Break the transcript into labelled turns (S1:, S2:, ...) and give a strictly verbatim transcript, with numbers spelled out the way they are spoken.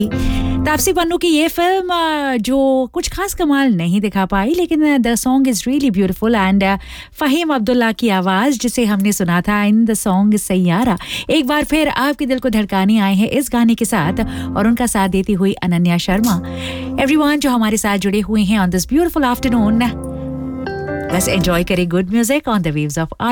S1: तापसी पन्नू की ये फिल्म जो कुछ खास कमाल नहीं दिखा पाई, लेकिन the song is really beautiful and Faheem Abdullah की आवाज जिसे हमने सुना था इन द सॉन्ग सैयारा, एक बार फिर आपके दिल को धड़काने आए हैं इस गाने के साथ और उनका साथ देती हुई अनन्या शर्मा। एवरीवन जो हमारे साथ जुड़े हुए हैं ऑन दिस ब्यूटीफुल आफ्टरनून, बस एंजॉय करें good music on the waves of